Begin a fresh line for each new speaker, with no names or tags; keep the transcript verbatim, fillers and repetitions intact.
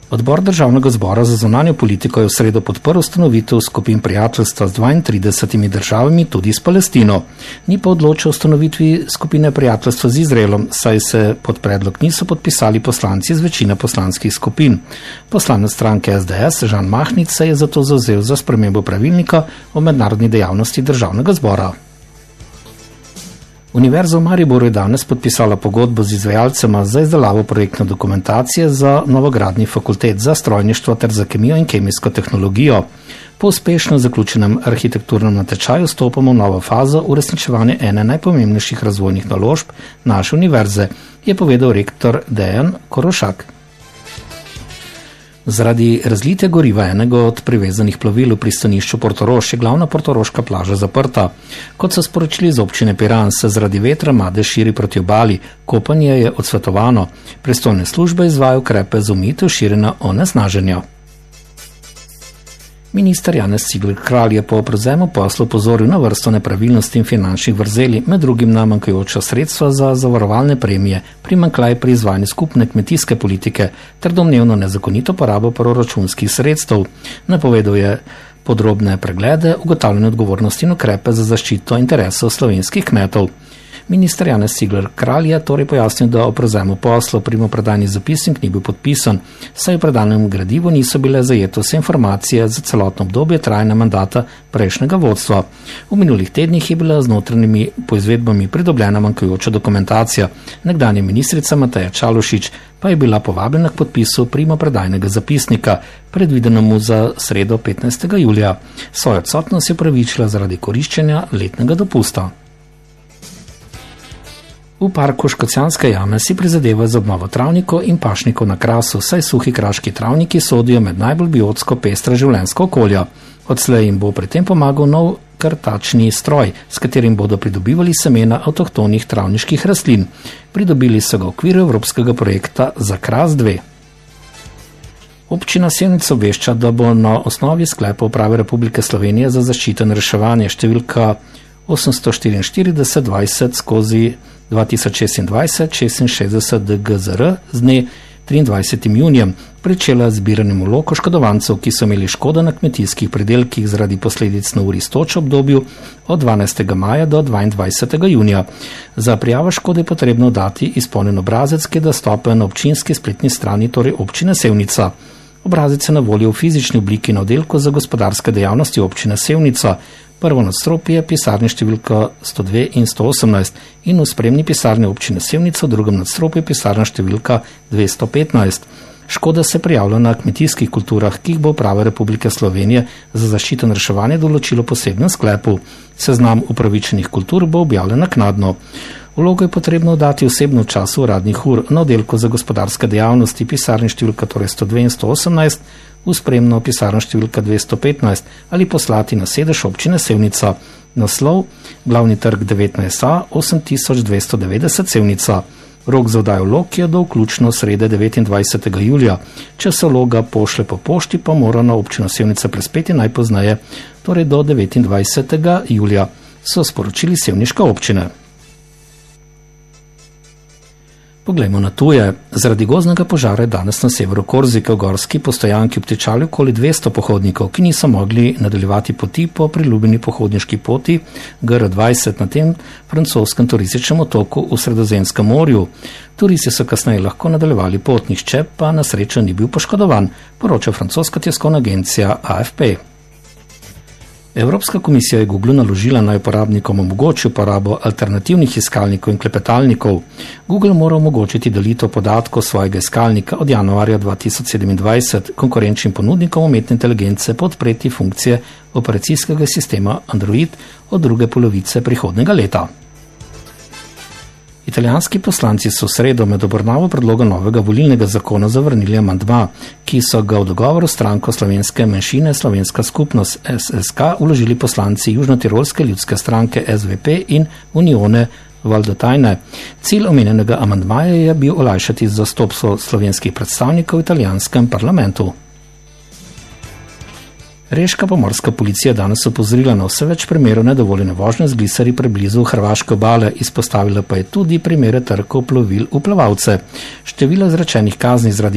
Odbor Državnega zbora za zunanjo politiko je v sredo podprl ustanovitev skupin prijateljstva z dvaintridesetimi državami, tudi s Palestino. Ni pa odločil o ustanovitvi skupine prijateljstva z Izraelom, saj se pod predlog niso podpisali poslanci z večine poslanskih skupin. Poslanec stranke es de es Žan Mahnič se je zato zavzel za spremembo pravilnika o mednarodni dejavnosti Državnega zbora. Univerza v Mariboru je danes podpisala pogodbo z izvajalcema za izdelavo projektne dokumentacije za novogradnji fakultet za strojništvo ter za kemijo in kemijsko tehnologijo. Po uspešno zaključenem arhitekturnem natečaju stopamo v novo fazo uresničevanja ene najpomembnejših razvojnih naložb naše univerze, je povedal rektor Dejan Korošak. Zaradi razlitja goriva enega od privezanih plovil v pristanišču Portorož je glavna portoroška plaža zaprta. Kot so sporočili iz občine Piran, se zaradi vetra Made širi proti obali, kopanje je odsvetovano. Pristojne službe izvajajo ukrepe za omejitev širjenja onesnaženja. Minister Janez Cigler Kralj je po prevzemu posla opozoril na vrsto nepravilnosti in finančnih vrzeli, med drugim na manjkajoča sredstva za zavarovalne premije, primanjkljaj pri izvajanju skupne kmetijske politike ter domnevno nezakonito porabo proračunskih sredstev. Napovedal je podrobne preglede, ugotavljanje odgovornosti in ukrepe za zaščito interesov slovenskih kmetov. Minister Janez Cigler Kralj je torej pojasnil, da o prevzemu posla primopredajni zapisnik ni bil podpisan, saj v predanem gradivu niso bile zajete vse informacije za celotno obdobje trajanja mandata prejšnjega vodstva. V minulih tednih je bila z notranjimi poizvedbami pridobljena manjkajoča dokumentacija. Nekdanja ministrica Mateja Čalušić pa je bila povabljena k podpisu primopredajnega zapisnika, predvidenemu za sredo petnajstega julija. Svojo odsotnost je opravičila zaradi koriščenja letnega dopusta. V parku Škocjanske jame si prizadeva za obnovo travnikov in pašnikov na Krasu, saj suhi kraški travniki sodijo med najbolj biotsko pestra življenjska okolja. Odslej jim bo pri tem pomagal nov krtačni stroj, s katerim bodo pridobivali semena avtohtonih travniških rastlin. Pridobili so ga v okviru evropskega projekta za Kras dve. Občina Sevnica obvešča, da bo na osnovi sklepa Uprave Republike Slovenije za zaščito in reševanje številka osemsto štiriinštirideset dvajset skozi dva tisoč šestindvajset šestinšestdeset D G Z R z dne triindvajsetim junijem pričela zbiranjem vlog oškodovancev, ki so imeli škodo na kmetijskih pridelkih zaradi posledic neurij s točo obdobju od dvanajstega maja do dvaindvajsetega junija. Za prijavo škode je potrebno dati izpolnjen obrazec, ki je dostopen na občinski spletni strani, torej občine Sevnica. Obrazec je na voljo v fizični obliki na oddelku za gospodarske dejavnosti občine Sevnica. Prvo nadstropje je pisarne številka sto dve in sto osemnajst in v spremni pisarni občine Sevnica v drugem nadstropju je pisarna številka dvesto petnajst. Škoda se prijavlja na kmetijskih kulturah, ki jih bo Uprava Republike Slovenije za zaščito in reševanje določilo posebnem sklepu. Seznam upravičenih kultur bo objavljen naknadno. Vlogo je potrebno dati osebno v času uradnih ur na oddelku za gospodarske dejavnosti pisarni številka torej sto dve in sto osemnajst, v spremno pisarno številka dvesto petnajst ali poslati na sedež občine Sevnica. Naslov: Glavni trg devetnajst A, osem tisoč dvesto devetdeset Sevnica. Rok za oddajo vlog je do vključno srede devetindvajsetega julija. Če se vloga pošlje po pošti, pa mora na občino Sevnica prispeti najpozneje, torej do devetindvajsetega julija, so sporočili sevniške občine. Poglejmo na tuje. Zaradi gozdnega požara je danes na severu Korzike v gorski postojanki obtičali okoli dvesto pohodnikov, ki niso mogli nadaljevati poti po priljubljeni pohodniški poti G R dvajset na tem francoskem turističnem otoku v Sredozemskem morju. Turisti so kasneje lahko nadaljevali pot, nihče pa na srečo ni bil poškodovan, poroča francoska tiskovna agencija A F P. Evropska komisija je Google naložila, naj uporabnikom omogoči uporabo alternativnih iskalnikov in klepetalnikov. Google mora omogočiti delitev podatkov svojega iskalnika od januarja dva tisoč sedemindvajset konkurenčnim ponudnikom umetne inteligence podpreti funkcije operacijskega sistema Android od druge polovice prihodnjega leta. Italijanski poslanci so v sredo med obravnavo predloga novega volilnega zakona zavrnili amandma, ki so ga v dogovoru s stranko slovenske manjšine Slovenska skupnost S S K vložili poslanci Južnotirolske ljudske stranke S V P in Unione Valdottajne. Cilj omenjenega amandmaja je bil olajšati zastopstvo slovenskih predstavnikov v italijanskem parlamentu. Reška pomorska policija danes opozorila na vse več primerov nedovoljene vožnje z gliserji preblizu hrvaške obale, izpostavila pa je tudi primere trkov plovil v plavalce. Število izrečenih kazni zaradi